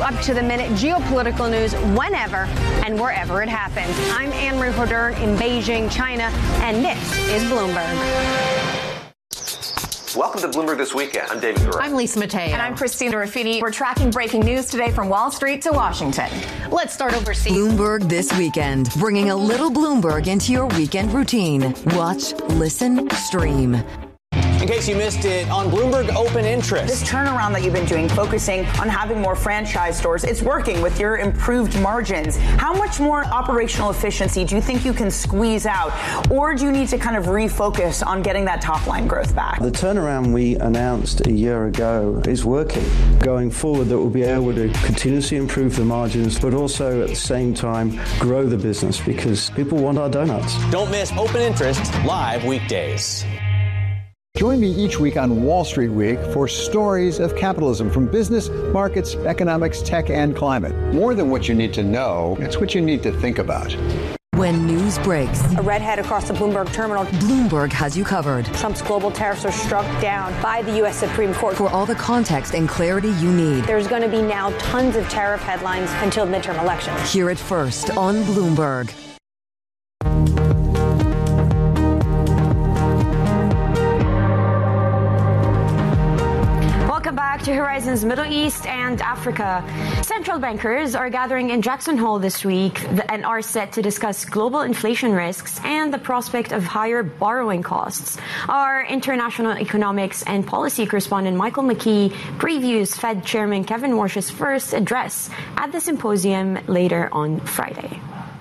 up-to-the-minute geopolitical news whenever and wherever it happens. I'm Anne-Marie Hodern in Beijing, China, and this is Bloomberg. Welcome to Bloomberg This Weekend. I'm David Gura. I'm Lisa Mateo. And I'm Christina Ruffini. We're tracking breaking news today from Wall Street to Washington. Let's start overseas. Bloomberg This Weekend, bringing a little Bloomberg into your weekend routine. Watch, listen, stream. In case you missed it, on Bloomberg Open Interest. This turnaround that you've been doing, focusing on having more franchise stores, it's working with your improved margins. How much more operational efficiency do you think you can squeeze out? Or do you need to kind of refocus on getting that top line growth back? The turnaround we announced a year ago is working. Going forward, that we'll be able to continuously improve the margins, but also at the same time grow the business because people want our donuts. Don't miss Open Interest live weekdays. Join me each week on Wall Street Week for stories of capitalism from business, markets, economics, tech, and climate. More than what you need to know, it's what you need to think about. When news breaks, A redhead across the Bloomberg terminal. Bloomberg has you covered. Trump's global tariffs are struck down by the U.S. Supreme Court. For all the context and clarity you need, There's going to be now tons of tariff headlines until midterm elections. hear it first on Bloomberg. Welcome back to Horizons Middle East and Africa. Central bankers are gathering in Jackson Hole this week and are set to discuss global inflation risks and the prospect of higher borrowing costs. Our international economics and policy correspondent Michael McKee previews Fed Chairman Kevin Warsh's first address at the symposium later on Friday.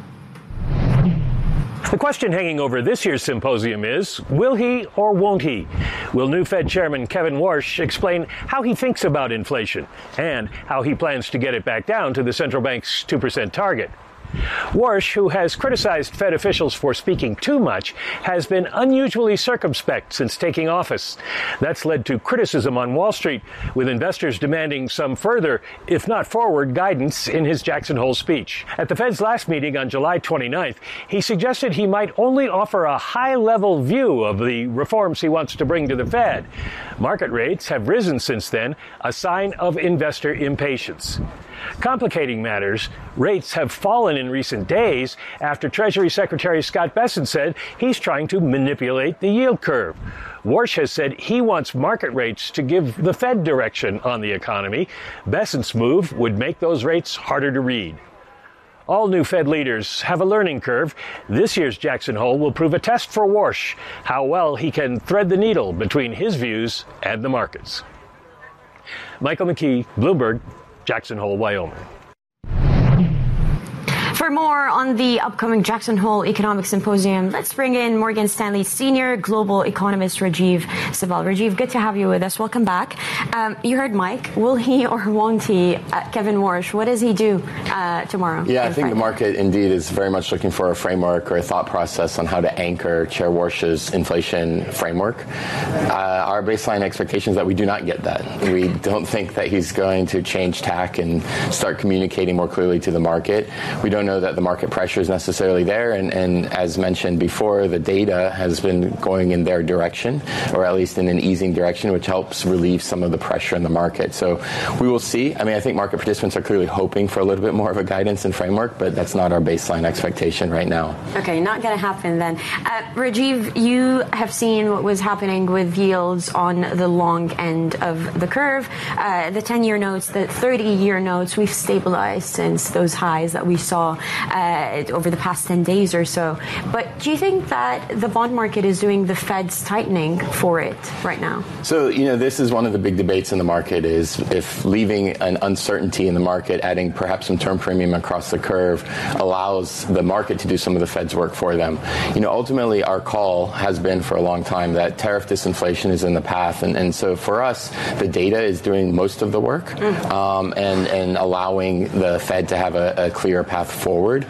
The question hanging over this year's symposium is, will he or won't he? Will new Fed Chairman Kevin Warsh explain how he thinks about inflation and how he plans to get it back down to the central bank's 2% target? Warsh, who has criticized Fed officials for speaking too much, has been unusually circumspect since taking office. That's led to criticism on Wall Street, with investors demanding some further, if not forward, guidance in his Jackson Hole speech. At the Fed's last meeting on July 29th, he suggested he might only offer a high-level view of the reforms he wants to bring to the Fed. Market rates have risen since then, a sign of investor impatience. Complicating matters, rates have fallen in recent days after Treasury Secretary Scott Bessent said he's trying to manipulate the yield curve. Warsh has said he wants market rates to give the Fed direction on the economy. Bessent's move would make those rates harder to read. All new Fed leaders have a learning curve. This year's Jackson Hole will prove a test for Warsh, how well he can thread the needle between his views and the markets. Michael McKee, Bloomberg, Jackson Hole, Wyoming. For more on the upcoming Jackson Hole Economic Symposium, let's bring in Morgan Stanley Senior Global Economist Rajiv Sabal. Rajiv, good to have you with us. Welcome back. You heard Mike. Will he or won't he? Kevin Warsh, what does he do tomorrow? Yeah, I think the market indeed is very much looking for a framework or a thought process on how to anchor Chair Warsh's inflation framework. Our baseline expectation is that we do not get that. We don't think that he's going to change tack and start communicating more clearly to the market. We don't know that the market pressure is necessarily there, and as mentioned before, the data has been going in their direction, or at least in an easing direction, which helps relieve some of the pressure in the market. So we will see. I mean, I think market participants are clearly hoping for a little bit more of a guidance and framework, but that's not our baseline expectation right now. Okay, not going to happen then. Rajiv, you have seen what was happening with yields on the long end of the curve. The 10-year notes, the 30-year notes, we've stabilized since those highs that we saw over the past 10 days or so. But do you think that the bond market is doing the Fed's tightening for it right now? So, this is one of the big debates in the market, is if leaving an uncertainty in the market, adding perhaps some term premium across the curve, allows the market to do some of the Fed's work for them. Ultimately, our call has been for a long time that tariff disinflation is in the path. And so for us, the data is doing most of the work and allowing the Fed to have a clear path forward.